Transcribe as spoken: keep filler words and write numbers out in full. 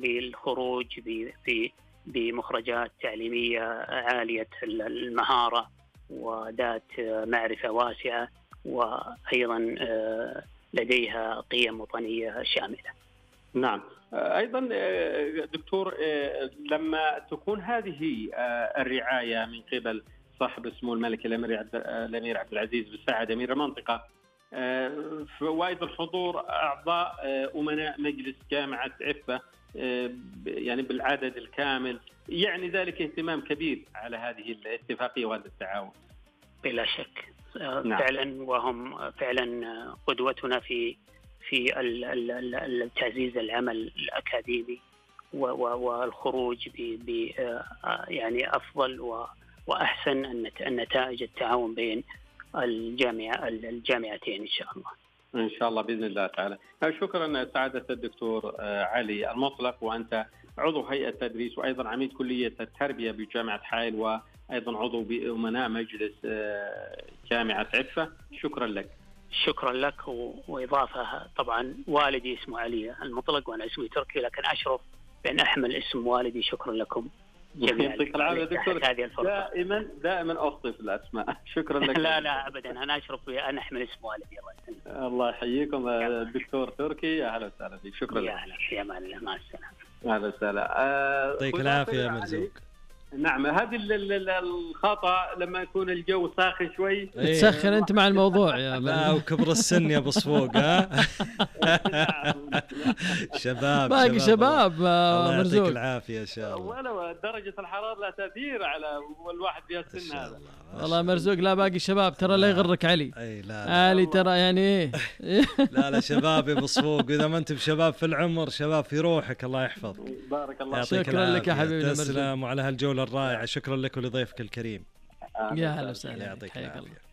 للخروج بمخرجات تعليمية عالية المهارة وذات معرفة واسعة، وأيضا لديها قيم وطنية شاملة. نعم. أيضا دكتور، لما تكون هذه الرعاية من قبل صاحب سمو الملك الأمير عبد العزيز بن سعد أمير المنطقة، وأيضا حضور أعضاء أمناء مجلس جامعة عفة يعني بالعدد الكامل، يعني ذلك اهتمام كبير على هذه الاتفاقية وهذا التعاون. بلا شك. نعم. فعلا، وهم فعلا قدوتنا في في التعزيز العمل الأكاديمي والخروج ب يعني أفضل وأحسن النتائج التعاون بين الجامعة الجامعتين إن شاء الله. إن شاء الله بإذن الله تعالى. شكرا سعادة الدكتور علي المطلق، وأنت عضو هيئة تدريس وأيضا عميد كلية التربية بجامعة حائل، وأيضا عضو بأمناء مجلس جامعة عفة. شكرا لك. شكرا لك. وإضافة طبعا والدي اسمه علي المطلق وأنا اسمي تركي، لكن أشرف بأن أحمل اسم والدي. شكرا لكم جميعا. يعطيك العافية دكتور. دائما دائما أخطئ الأسماء. شكرا لك. لا لا أبدا، أنا أشرف بأن أحمل اسم والدي. الله يسلمك. الله يحييكم الدكتور تركي، أهلا وسهلا فيك. شكرا يا أهلا في أمان الله. مع السلامة. أهلا وسهلا. يعطيك العافية يا مرزوق. نعم، هذه الخطأ لما يكون الجو ساخن شوي تسخن انت مع الموضوع يا لا وكبر السن يا بصفوق. ها شباب باقي شباب. الله يعطيك العافية إن شاء الله. ولا درجة الحرارة لا تأثير على الواحد في السن هذا. والله مرزوق لا باقي شباب، ترى لا يغرك علي. اي لا علي ترى يعني ايه. لا لا شباب يا بصفوق، واذا ما انت بشباب في العمر شباب في روحك. الله يحفظك. بارك الله. شكرا لك يا حبيبي تسلم، وعلى هالجولة الرائعة شكرا لك ولضيفك الكريم. يا هلا وسهلا. يعطيك العافية.